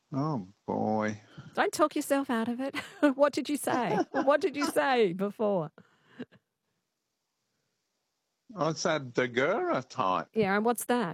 Oh, boy. Don't talk yourself out of it. What did you say? What did you say before? What's that daguerreotype? Yeah, and what's that?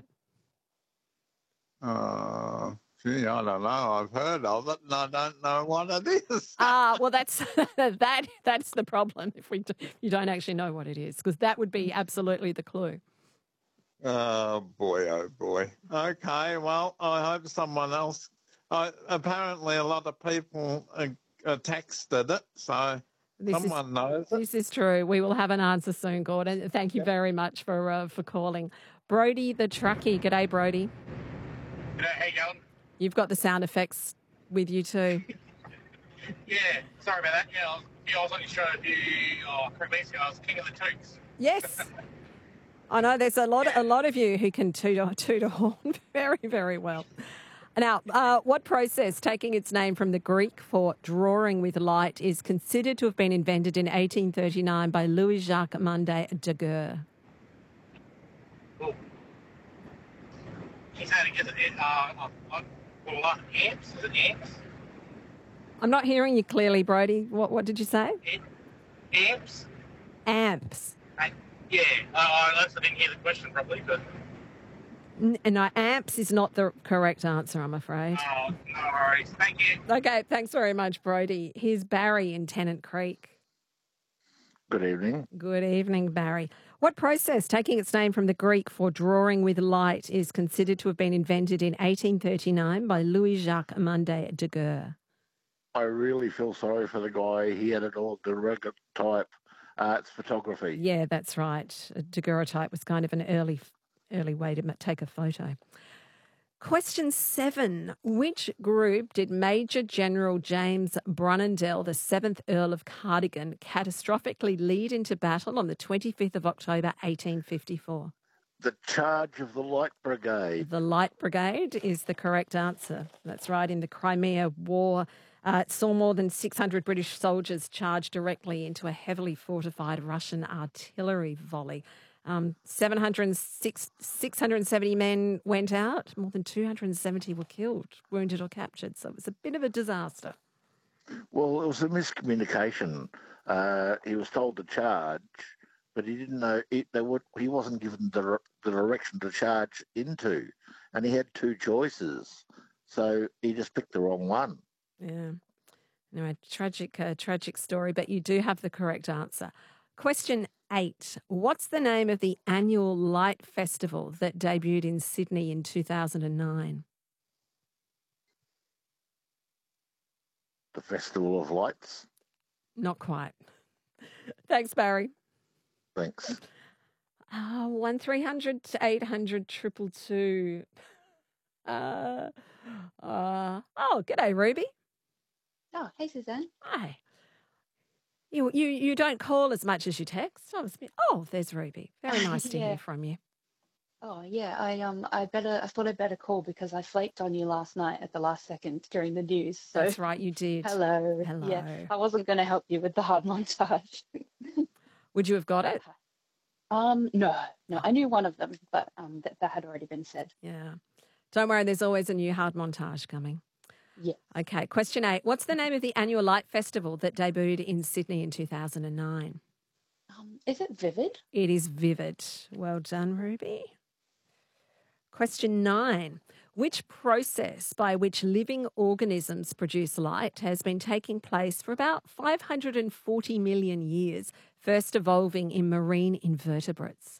Gee, I don't know. I've heard of it and I don't know what it is. Well, that's that's the problem if you don't actually know what it is, because that would be absolutely the clue. Oh, boy, oh, boy. Okay, well, I hope someone else... apparently a lot of people texted it, so someone knows it. This is true. We will have an answer soon, Gordon. Thank you very much for calling. Brody the truckie. G'day, Brody. G'day, how you going? You've got the sound effects with you too. Yeah, sorry about that. I was on your show a few weeks ago. I was King of the Toots. Yes. I know there's a lot of you who can toot a horn very, very well. Now, what process, taking its name from the Greek for drawing with light, is considered to have been invented in 1839 by Louis-Jacques Munday Daguerre? Oh. Is it amps? Is it amps? I'm not hearing you clearly, Brody. What did you say? Amps? Amps. Yeah, I didn't hear the question properly, but... No, amps is not the correct answer, I'm afraid. Oh, no worries. Thank you. Okay, thanks very much, Brody. Here's Barry in Tennant Creek. Good evening. Good evening, Barry. What process, taking its name from the Greek for drawing with light, is considered to have been invented in 1839 by Louis-Jacques Munday Daguerre? I really feel sorry for the guy. He had it all daguerreotype. It's photography. Yeah, that's right. A daguerreotype was kind of an early way to take a photo. Question 7. Which group did Major General James Brunandell, the 7th Earl of Cardigan, catastrophically lead into battle on the 25th of October, 1854? The Charge of the Light Brigade. The Light Brigade is the correct answer. That's right. In the Crimea War, it saw more than 600 British soldiers charge directly into a heavily fortified Russian artillery volley. 670 men went out. More than 270 were killed, wounded or captured. So it was a bit of a disaster. Well, it was a miscommunication. He was told to charge, but he didn't know he wasn't given the direction to charge into, and he had two choices. So he just picked the wrong one. Yeah. Anyway, tragic story, but you do have the correct answer. Question 8. What's the name of the annual light festival that debuted in Sydney in 2009? The Festival of Lights? Not quite. Thanks, Barry. Thanks. 1300 800 222. G'day, Ruby. Oh, hey, Suzanne. Hi. You don't call as much as you text. There's Ruby. Very nice to hear from you. Oh yeah, I thought I'd better call because I flaked on you last night at the last second during the news. So that's right, you did. Hello. Yeah, I wasn't going to help you with the hard montage. Would you have got it? No, I knew one of them, but that had already been said. Yeah, don't worry. There's always a new hard montage coming. Yeah. Okay, question 8. What's the name of the annual light festival that debuted in Sydney in 2009? Is it Vivid? It is Vivid. Well done, Ruby. Question 9. Which process by which living organisms produce light has been taking place for about 540 million years, first evolving in marine invertebrates?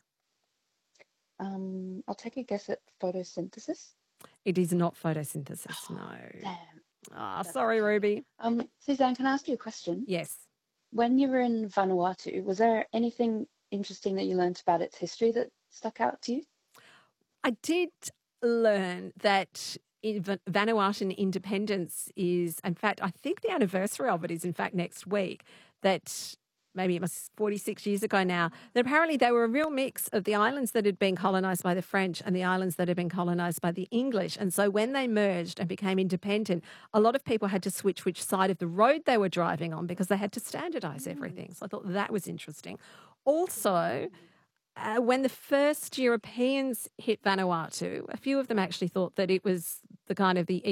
I'll take a guess at photosynthesis. It is not photosynthesis, no. Damn. Sorry, Ruby. Suzanne, can I ask you a question? Yes. When you were in Vanuatu, was there anything interesting that you learned about its history that stuck out to you? I did learn that Vanuatuan independence is, in fact, I think the anniversary of it is, in fact, next week, that maybe it was 46 years ago now, that apparently they were a real mix of the islands that had been colonised by the French and the islands that had been colonised by the English. And so when they merged and became independent, a lot of people had to switch which side of the road they were driving on because they had to standardise everything. So I thought that was interesting. Also, when the first Europeans hit Vanuatu, a few of them actually thought that it was the